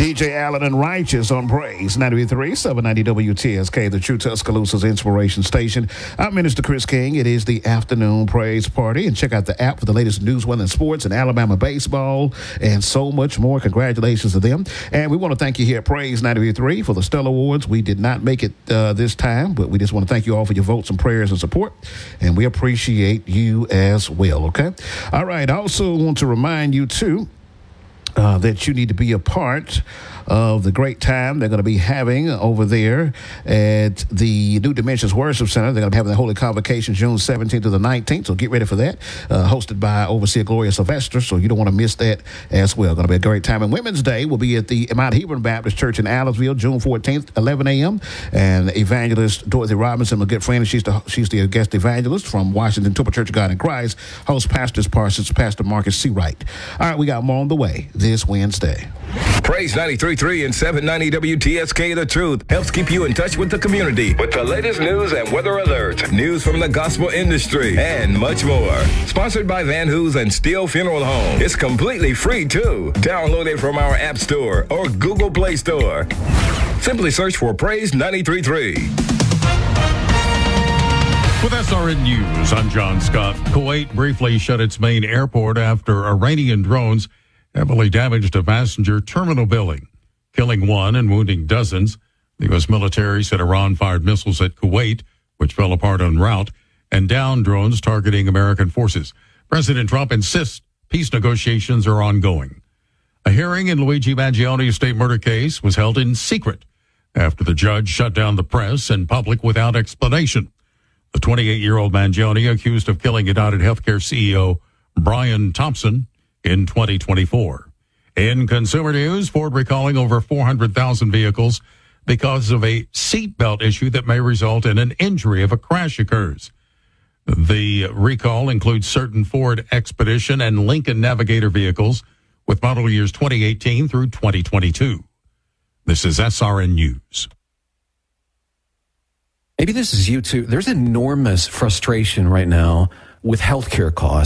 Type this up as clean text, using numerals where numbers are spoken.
DJ Allen and Righteous on Praise 93.3, 790 WTSK, the True Tuscaloosa's inspiration station. I'm Minister Chris King. It is the afternoon praise party. And check out the app for the latest news, weather, and sports, and Alabama baseball, and so much more. Congratulations to them. And we want to thank you here at Praise 93.3 for the Stellar Awards. We did not make it this time, but we just want to thank you all for your votes and prayers and support. And we appreciate you as well, okay? All right. I also want to remind you, too, that you need to be a part of the great time they're going to be having over there at the New Dimensions Worship Center. They're going to be having the Holy Convocation June 17th to the 19th, so get ready for that. Hosted by Overseer Gloria Sylvester, so you don't want to miss that as well. Going to be a great time. And Women's Day will be at the Mount Hebron Baptist Church in Allenville, June 14th, 11 a.m. And evangelist Dorothy Robinson, my good friend, she's the guest evangelist from Washington Temple Church of God in Christ. Host pastors Parsons, Pastor Marcus C. Wright. All right, we got more on the way this Wednesday. Praise 93.3 and 790 WTSK The Truth helps keep you in touch with the community with the latest news and weather alerts, news from the gospel industry, and much more. Sponsored by Van Hoos and Steele Funeral Home. It's completely free, too. Download it from our App Store or Google Play Store. Simply search for Praise 93.3. With SRN News, I'm John Scott. Kuwait briefly shut its main airport after Iranian drones heavily damaged a passenger terminal building, killing one and wounding dozens. The U.S. military said Iran fired missiles at Kuwait, which fell apart en route, and downed drones targeting American forces. President Trump insists peace negotiations are ongoing. A hearing in Luigi Mangioni's state murder case was held in secret after the judge shut down the press and public without explanation. The 28-year-old Mangione, accused of killing United Healthcare CEO Brian Thompson in 2024. In consumer news, Ford recalling over 400,000 vehicles because of a seatbelt issue that may result in an injury if a crash occurs. The recall includes certain Ford Expedition and Lincoln Navigator vehicles with model years 2018 through 2022. This is SRN News. Maybe this is you too. There's enormous frustration right now with healthcare costs.